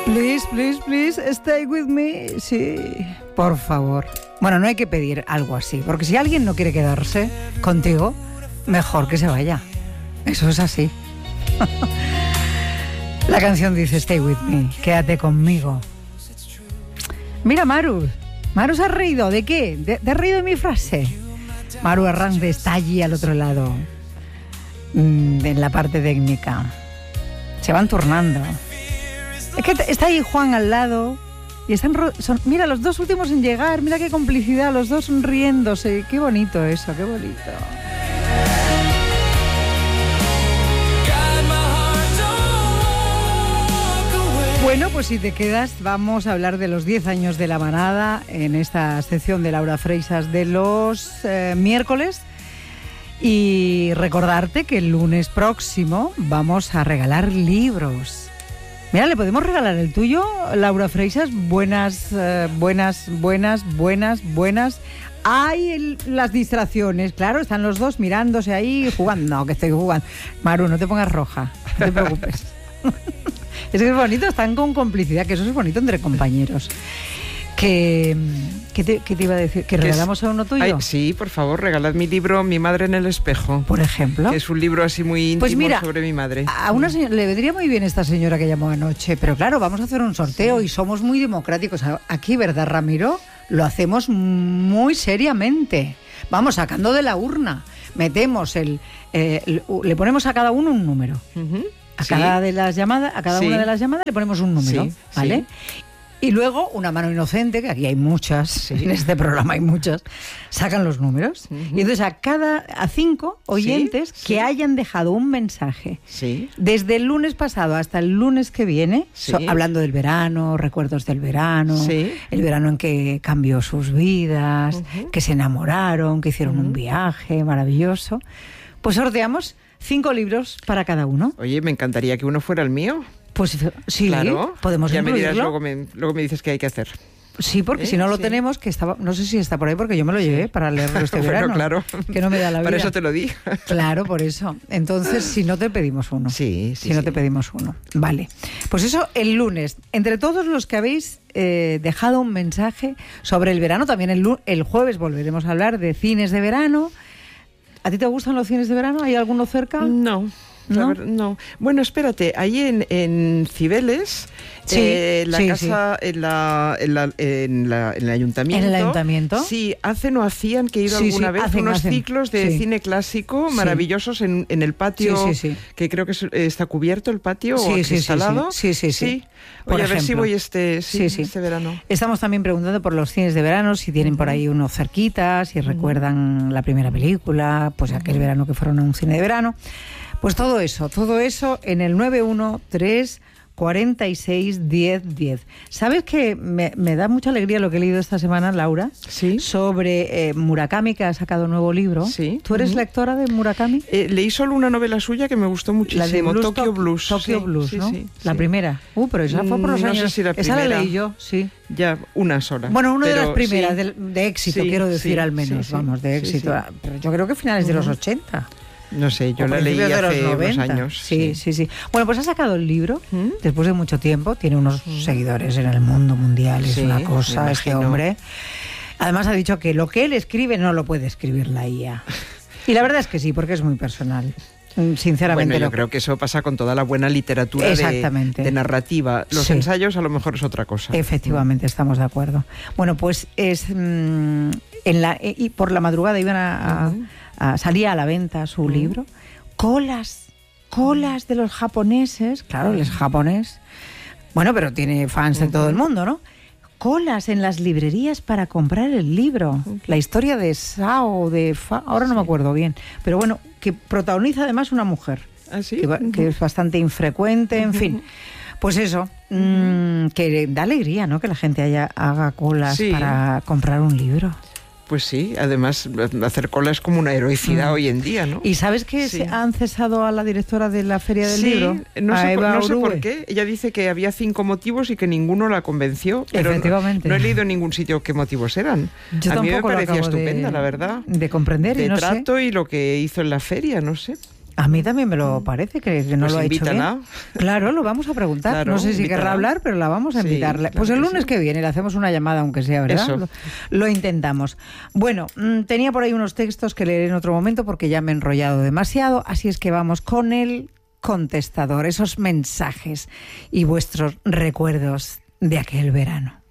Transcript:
Please, please, please, stay with me. Sí, por favor. Bueno, no hay que pedir algo así, porque si alguien no quiere quedarse contigo, mejor que se vaya. Eso es así. La canción dice Stay with me, quédate conmigo. Mira, Maru se ha reído. ¿De qué? ¿Te has reído de mi frase? Maru Arranz está allí al otro lado, en la parte técnica. Se van turnando. Es que está ahí Juan al lado y mira, los dos últimos en llegar, mira qué complicidad, los dos sonriéndose. Qué bonito eso, qué bonito. Bueno, pues si te quedas, vamos a hablar de los 10 años de La Manada en esta sección de Laura Freixas de los miércoles. Y recordarte que el lunes próximo vamos a regalar libros. Mira, ¿le podemos regalar el tuyo, Laura Freixas? Buenas. Hay las distracciones, claro, están los dos mirándose ahí, jugando. No, que estoy jugando. Maru, no te pongas roja, no te preocupes. Es que es bonito, están con complicidad, que eso es bonito entre compañeros. ¿Qué te iba a decir? ¿Que regalamos a uno tuyo? Ay, sí, por favor, regalad mi libro Mi madre en el espejo. Por ejemplo. Que es un libro así muy íntimo, pues mira, sobre mi madre. A una señora, le vendría muy bien esta señora que llamó anoche, pero claro, vamos a hacer un sorteo y somos muy democráticos. Aquí, ¿verdad, Ramiro? Lo hacemos muy seriamente. Vamos sacando de la urna, metemos le ponemos a cada uno un número. A cada de las llamadas, a cada una de las llamadas le ponemos un número, ¿vale? Sí. Y luego una mano inocente, que aquí hay muchas, en este programa hay muchas, sacan los números. Y entonces a 5 oyentes que hayan dejado un mensaje desde el lunes pasado hasta el lunes que viene, hablando del verano, recuerdos del verano, el verano en que cambió sus vidas, que se enamoraron, que hicieron un viaje maravilloso, pues sorteamos 5 libros para cada uno. Oye, me encantaría que uno fuera el mío. Pues sí, claro, podemos ya incluirlo. Me dirás, luego me dices qué hay que hacer. Sí, porque si no lo tenemos, que estaba, no sé si está por ahí, porque yo me lo llevé para leerlo este verano. Claro. Que no me da la vida. Para eso te lo di. Claro, por eso. Entonces, si no te pedimos uno. Sí. Si no te pedimos uno. Vale. Pues eso el lunes. Entre todos los que habéis dejado un mensaje sobre el verano, también el jueves volveremos a hablar de cines de verano. ¿A ti te gustan los cines de verano? ¿Hay alguno cerca? No. No. Bueno, espérate, ahí en Cibeles, casa, en el ayuntamiento. ¿En el ayuntamiento? Sí, hacen o hacían, que he ido alguna vez, unos ciclos de cine clásico maravillosos en el patio, que creo que está cubierto el patio o instalado. Sí. Oye, a ver si voy este verano. Estamos también preguntando por los cines de verano, si tienen por ahí uno cerquita, si recuerdan la primera película, pues aquel verano que fueron a un cine de verano. Pues todo eso en el 913 46 10 10. ¿Sabes que me da mucha alegría lo que he leído esta semana, Laura? Sí. Sobre Murakami, que ha sacado un nuevo libro. Sí. ¿Tú eres lectora de Murakami? Leí solo una novela suya que me gustó muchísimo, Tokyo Blues. Tokyo Blues, ¿no? La primera. Pero esa fue por los años. No sé si la primera. Esa la leí yo, sí. Ya, una sola. Bueno, una de las primeras de éxito, quiero decir, al menos, vamos, de éxito. Pero yo creo que finales de los 80. No sé, yo la leí hace unos años. Sí. Bueno, pues ha sacado el libro después de mucho tiempo. Tiene unos seguidores en el mundo mundial. Es una cosa, este hombre. Además ha dicho que lo que él escribe no lo puede escribir la IA. Y la verdad es que sí, porque es muy personal. Sinceramente. Bueno, yo creo que eso pasa con toda la buena literatura de narrativa. Los ensayos a lo mejor es otra cosa. Efectivamente, estamos de acuerdo. Bueno, pues es y por la madrugada iban salía a la venta su libro. Colas de los japoneses. Claro, él es japonés. Bueno, pero tiene fans de todo el mundo, ¿no? Colas en las librerías para comprar el libro. La historia de Sao, ahora no me acuerdo bien. Pero bueno, que protagoniza además una mujer. ¿Ah, sí? Que es bastante infrecuente, en fin. Pues eso, que da alegría, ¿no? Que la gente haga colas para comprar un libro. Pues sí, además hacer cola es como una heroicidad hoy en día, ¿no? ¿Y sabes que han cesado a la directora de la Feria del Libro? No sé por qué. Ella dice que había 5 motivos y que ninguno la convenció. Pero efectivamente. No he leído en ningún sitio qué motivos eran. Yo a mí me parecía estupenda, la verdad. De comprender de y no trato sé. Y lo que hizo en la feria, no sé. A mí también me lo parece, que no lo ha hecho bien. Claro, lo vamos a preguntar. Claro, no sé si querrá hablar, pero la vamos a invitarle. Claro, pues el lunes que viene le hacemos una llamada, aunque sea, ¿verdad? Lo intentamos. Bueno, tenía por ahí unos textos que leeré en otro momento porque ya me he enrollado demasiado, así es que vamos con el contestador, esos mensajes y vuestros recuerdos de aquel verano.